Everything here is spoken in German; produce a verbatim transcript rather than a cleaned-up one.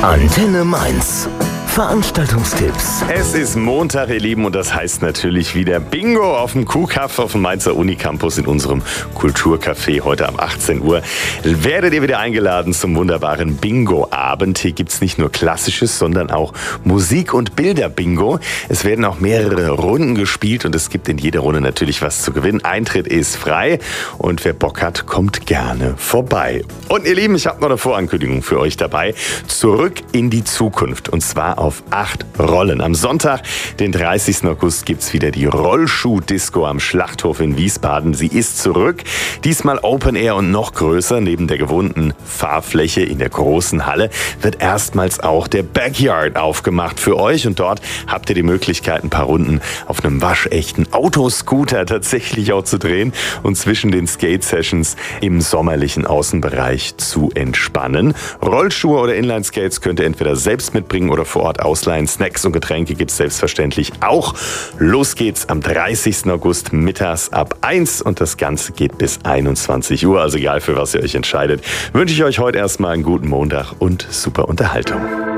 Antenne Mainz. Veranstaltungstipps. Es ist Montag, ihr Lieben, und das heißt natürlich wieder Bingo auf dem Kuhkaff auf dem Mainzer Unicampus in unserem Kulturcafé heute ab achtzehn Uhr. Werdet ihr wieder eingeladen zum wunderbaren Bingo-Abend. Hier gibt es nicht nur Klassisches, sondern auch Musik- und Bilder-Bingo. Es werden auch mehrere Runden gespielt und es gibt in jeder Runde natürlich was zu gewinnen. Eintritt ist frei und wer Bock hat, kommt gerne vorbei. Und ihr Lieben, ich habe noch eine Vorankündigung für euch dabei. Zurück in die Zukunft, und zwar auf acht Rollen. Am Sonntag, den dreißigsten August, gibt es wieder die Rollschuh-Disco am Schlachthof in Wiesbaden. Sie ist zurück, diesmal Open Air und noch größer. Neben der gewohnten Fahrfläche in der großen Halle wird erstmals auch der Backyard aufgemacht für euch. Und dort habt ihr die Möglichkeit, ein paar Runden auf einem waschechten Autoscooter tatsächlich auch zu drehen und zwischen den Skate-Sessions im sommerlichen Außenbereich zu entspannen. Rollschuhe oder Inline-Skates könnt ihr entweder selbst mitbringen oder vor Ort ausleihen. Snacks und Getränke gibt es selbstverständlich auch. Los geht's am dreißigsten August mittags ab eins und das Ganze geht bis einundzwanzig Uhr. Also egal, für was ihr euch entscheidet, wünsche ich euch heute erstmal einen guten Montag und super Unterhaltung.